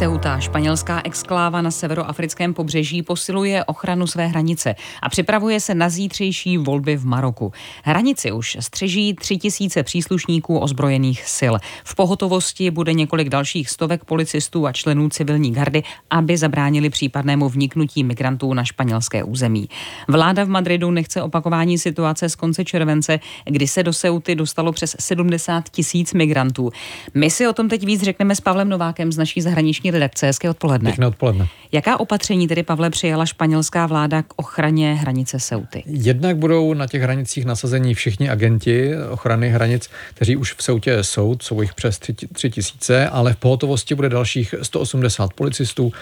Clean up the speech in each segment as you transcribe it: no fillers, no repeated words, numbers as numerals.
Ceuta, španělská exkláva na severoafrickém pobřeží, posiluje ochranu své hranice a připravuje se na zítřejší volby v Maroku. Hranici už střeží 3000 příslušníků ozbrojených sil. V pohotovosti bude několik dalších stovek policistů a členů civilní gardy, aby zabránili případnému vniknutí migrantů na španělské území. Vláda v Madridu nechce opakování situace z konce července, kdy se do Ceuty dostalo přes 70 000 migrantů. My si o tom teď víc řekneme s Pavlem Novákem z naší zahraniční redakce. Hezké odpoledne. Pěkné odpoledne. Jaká opatření tedy, Pavle, přijala španělská vláda k ochraně hranice Ceuty? Jednak budou na těch hranicích nasazení všichni agenti ochrany hranic, kteří už v Ceutě jsou jich přes 3000, ale v pohotovosti bude dalších 180 policistů,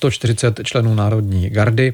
140 členů národní gardy.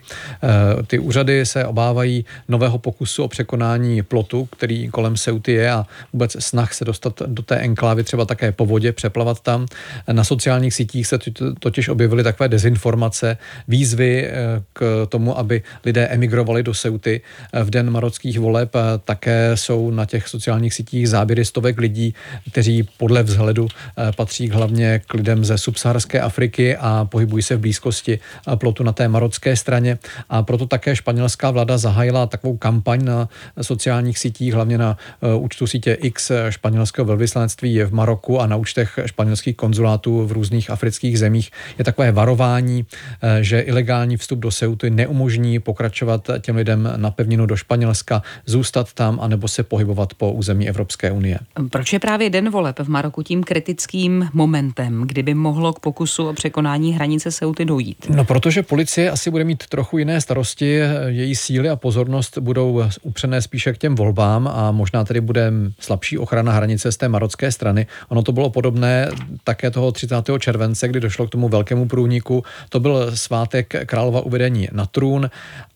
Ty úřady se obávají nového pokusu o překonání plotu, který kolem Ceuty je, a vůbec snah se dostat do té enklávy, třeba také po vodě, přeplavat tam. Na sociálních sítích se totiž objevily takové dezinformace, výzvy k tomu, aby lidé emigrovali do Ceuty v den marockých voleb. Také jsou na těch sociálních sítích záběry stovek lidí, kteří podle vzhledu patří hlavně k lidem ze subsaharské Afriky a pohybují se v blízkosti plotu na té marocké straně. A proto také španělská vláda zahájila takovou kampaň na sociálních sítích, hlavně na účtu sítě X španělského velvyslanectví v Maroku a na účtech španělských konzulátů v různých afrických zemích. Je takové varování, že ilegální vstup do Ceuty neumožní pokračovat těm lidem na pevninu do Španělska, zůstat tam anebo se pohybovat po území Evropské unie. Proč je právě den voleb v Maroku tím kritickým momentem, kdyby mohlo k pokusu o překonání hranice Ceuty dojít? No, protože policie asi bude mít trochu jiné starosti, její síly a pozornost budou upřené spíše k těm volbám a možná tedy bude slabší ochrana hranice z té marocké strany. Ono to bylo podobné také toho 30. července, kdy došlo k tomu velkému průniku. To byl svátek králova uvedení na trůn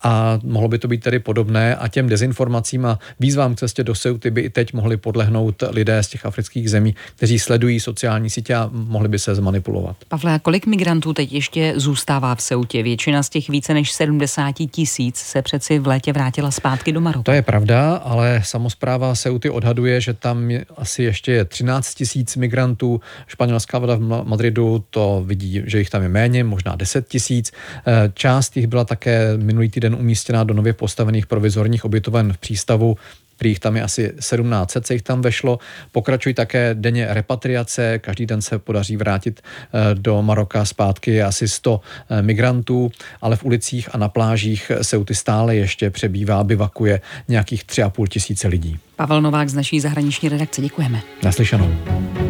a mohlo by to být tedy podobné a těm dezinformacím a výzvám k cestě do Ceuty by i teď mohli podlehnout lidé z těch afrických zemí, kteří sledují sociální sítě a mohli by se zmanipulovat. Pavle, a kolik migrantů teď ještě zůstává v Ceutě? Většina z těch více než 70 000 se přeci v létě vrátila zpátky do Maroka. To je pravda, ale samospráva Ceuty odhaduje, že tam asi ještě je 13 000 migrantů. Španělská vláda v Madridu to vidí, že jich tam je méně, možná 10 000. Část jich byla také minulý týden umístěna do nově postavených provizorních ubytoven v přístavu. Prý jich tam je asi 1700, se jich tam vešlo. Pokračují také denně repatriace, každý den se podaří vrátit do Maroka zpátky asi 100 migrantů, ale v ulicích a na plážích Ceuty stále ještě přebývá, bivakuje nějakých 3 500 lidí. Pavel Novák z naší zahraniční redakce, děkujeme. Naslyšenou.